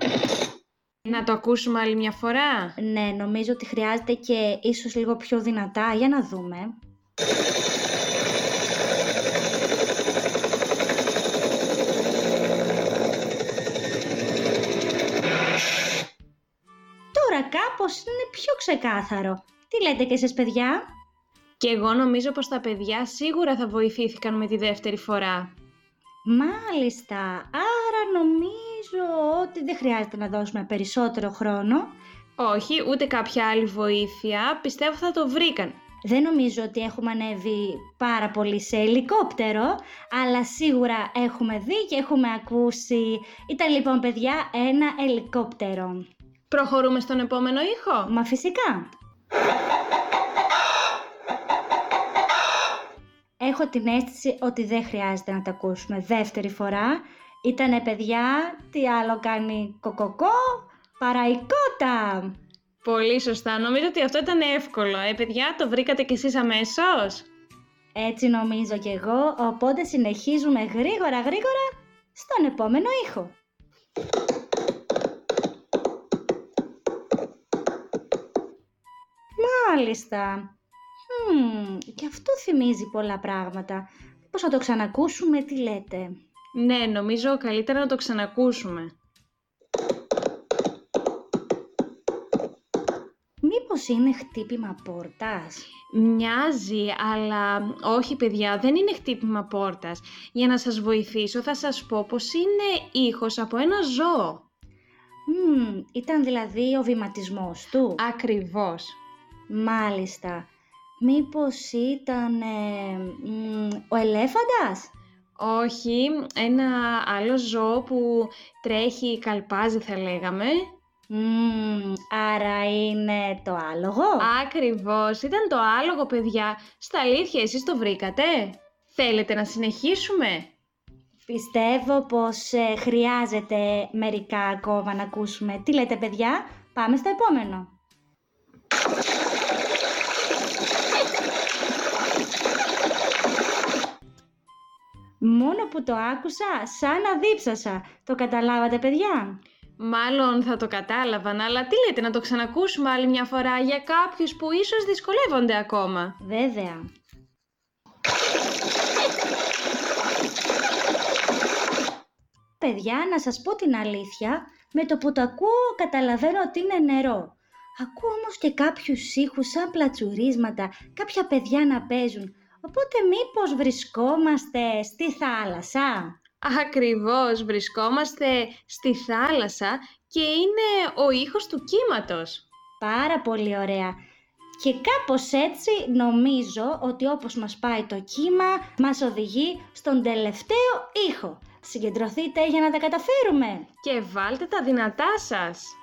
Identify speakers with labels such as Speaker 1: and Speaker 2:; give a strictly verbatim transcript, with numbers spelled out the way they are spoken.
Speaker 1: Να το ακούσουμε άλλη μια φορά.
Speaker 2: Ναι, νομίζω ότι χρειάζεται και ίσως λίγο πιο δυνατά. Για να δούμε. Τώρα κάπως είναι πιο ξεκάθαρο. Τι λέτε και εσείς, παιδιά?
Speaker 1: Και εγώ νομίζω πως τα παιδιά σίγουρα θα βοηθήθηκαν με τη δεύτερη φορά.
Speaker 2: Μάλιστα, άρα νομίζω ότι δεν χρειάζεται να δώσουμε περισσότερο χρόνο.
Speaker 1: Όχι, ούτε κάποια άλλη βοήθεια, πιστεύω θα το βρήκαν.
Speaker 2: Δεν νομίζω ότι έχουμε ανέβει πάρα πολύ σε ελικόπτερο, αλλά σίγουρα έχουμε δει και έχουμε ακούσει. Ήταν λοιπόν, παιδιά, ένα ελικόπτερο.
Speaker 1: Προχωρούμε στον επόμενο ήχο.
Speaker 2: Μα φυσικά. Έχω την αίσθηση ότι δεν χρειάζεται να τα ακούσουμε δεύτερη φορά. Ήτανε, παιδιά, τι άλλο κάνει κοκοκό, παρά η κότα.
Speaker 1: Πολύ σωστά. Νομίζω ότι αυτό ήταν εύκολο. Ε, παιδιά, το βρήκατε κι εσείς αμέσως?
Speaker 2: Έτσι νομίζω κι εγώ, οπότε συνεχίζουμε γρήγορα γρήγορα στον επόμενο ήχο. Μάλιστα. Hmm, και αυτό θυμίζει πολλά πράγματα. Πώς να το ξανακούσουμε, τι λέτε?
Speaker 1: Ναι, νομίζω καλύτερα να το ξανακούσουμε.
Speaker 2: Μήπως είναι χτύπημα πόρτας?
Speaker 1: Μοιάζει, αλλά όχι, παιδιά, δεν είναι χτύπημα πόρτας. Για να σας βοηθήσω θα σας πω πως είναι ήχος από ένα ζώο.
Speaker 2: Mm, ήταν δηλαδή ο βηματισμός του.
Speaker 1: Ακριβώς.
Speaker 2: Μάλιστα. Μήπως ήταν ε, μ, ο ελέφαντας?
Speaker 1: Όχι, ένα άλλο ζώο που τρέχει, καλπάζει θα λέγαμε.
Speaker 2: Mm, άρα είναι το άλογο?
Speaker 1: Ακριβώς, ήταν το άλογο, παιδιά. Στα αλήθεια, εσείς το βρήκατε? Θέλετε να συνεχίσουμε?
Speaker 2: Πιστεύω πως ε, χρειάζεται μερικά ακόμα να ακούσουμε. Τι λέτε, παιδιά? Πάμε στο επόμενο. Μόνο που το άκουσα, σαν να δίψασα. Το καταλάβατε, παιδιά?
Speaker 1: Μάλλον θα το κατάλαβαν, αλλά τι λέτε να το ξανακούσουμε άλλη μια φορά για κάποιους που ίσως δυσκολεύονται ακόμα?
Speaker 2: Βέβαια. Παιδιά, να σας πω την αλήθεια, με το που το ακούω καταλαβαίνω ότι είναι νερό. Ακούω όμως και κάποιους ήχους σαν πλατσουρίσματα, κάποια παιδιά να παίζουν. Οπότε μήπως βρισκόμαστε στη θάλασσα?
Speaker 1: Ακριβώς, βρισκόμαστε στη θάλασσα και είναι ο ήχος του κύματος.
Speaker 2: Πάρα πολύ ωραία. Και κάπως έτσι νομίζω ότι όπως μας πάει το κύμα, μας οδηγεί στον τελευταίο ήχο. Συγκεντρωθείτε για να τα καταφέρουμε.
Speaker 1: Και βάλτε τα δυνατά σας.